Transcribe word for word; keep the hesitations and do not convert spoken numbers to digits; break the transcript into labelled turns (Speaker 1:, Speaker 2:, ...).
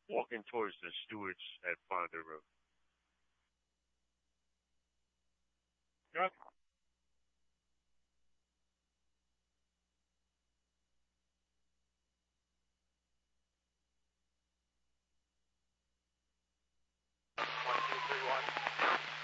Speaker 1: walking towards the stewards at Fonder Road. Yep.
Speaker 2: One, two, three, one.